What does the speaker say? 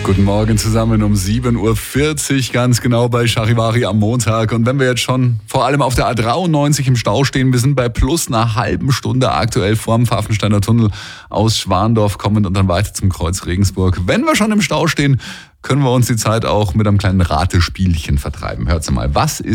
Guten Morgen zusammen um 7.40 Uhr, ganz genau bei Charivari am Montag. Und wenn wir jetzt schon vor allem auf der A93 im Stau stehen, wir sind bei plus einer halben Stunde aktuell vorm Pfaffensteiner Tunnel aus Schwandorf kommend und dann weiter zum Kreuz Regensburg. Wenn wir schon im Stau stehen, können wir uns die Zeit auch mit einem kleinen Ratespielchen vertreiben. Hört's mal, was ist